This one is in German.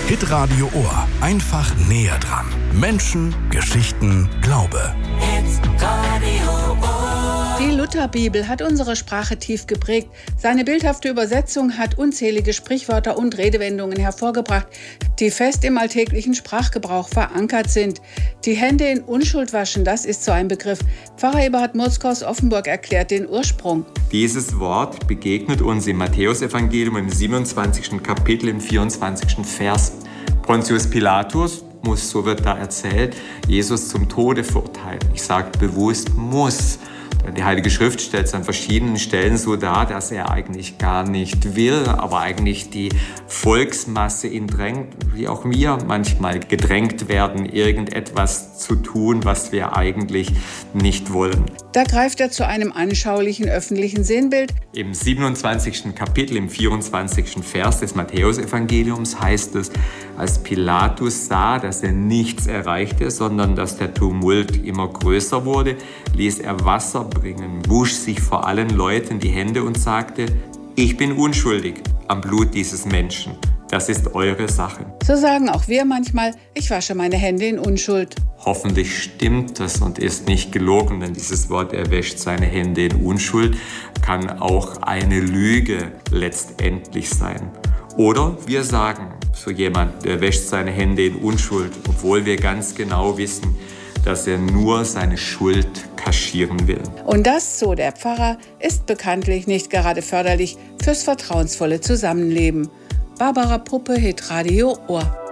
Hitradio Ohr. Einfach näher dran. Menschen, Geschichten, Glaube. Hitradio Ohr. Die Lutherbibel hat unsere Sprache tief geprägt. Seine bildhafte Übersetzung hat unzählige Sprichwörter und Redewendungen hervorgebracht, die fest im alltäglichen Sprachgebrauch verankert sind. Die Hände in Unschuld waschen, das ist so ein Begriff. Pfarrer Eberhard Murzka aus Offenburg erklärt den Ursprung. Dieses Wort begegnet uns im Matthäusevangelium im 27. Kapitel im 24. Vers. Pontius Pilatus muss, so wird da erzählt, Jesus zum Tode verurteilen. Ich sage bewusst muss. Die Heilige Schrift stellt es an verschiedenen Stellen so dar, dass er eigentlich gar nicht will, aber eigentlich die Volksmasse ihn drängt, wie auch wir manchmal gedrängt werden, irgendetwas zu tun, was wir eigentlich nicht wollen. Da greift er zu einem anschaulichen öffentlichen Sinnbild. Im 27. Kapitel, im 24. Vers des Matthäusevangeliums heißt es, als Pilatus sah, dass er nichts erreichte, sondern dass der Tumult immer größer wurde, ließ er Wasser bringen, wusch sich vor allen Leuten die Hände und sagte, ich bin unschuldig am Blut dieses Menschen. Das ist eure Sache. So sagen auch wir manchmal, ich wasche meine Hände in Unschuld. Hoffentlich stimmt das und ist nicht gelogen, denn dieses Wort, er wäscht seine Hände in Unschuld, kann auch eine Lüge letztendlich sein. Oder wir sagen zu jemandem, der wäscht seine Hände in Unschuld, obwohl wir ganz genau wissen, dass er nur seine Schuld kaschieren will. Und das, so der Pfarrer, ist bekanntlich nicht gerade förderlich fürs vertrauensvolle Zusammenleben. Barbara Puppe, Hitradio Ohr.